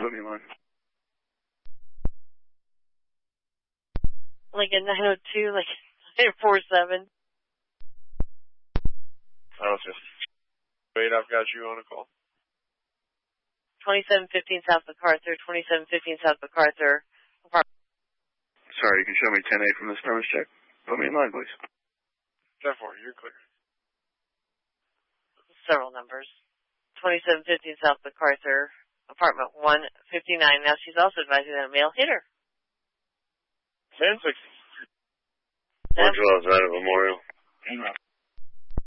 put me in line. Like a 902, like 947. Oh, just wait, I've got you on a call. 2715 South MacArthur, 2715 South MacArthur. Sorry, you can show me 10-8 from this premise check. Put me in line, please. 10-4, you're clear. Several numbers. 2715 South MacArthur, apartment 159. Now she's also advising that a male hit her. 10-6. 112 out of Memorial.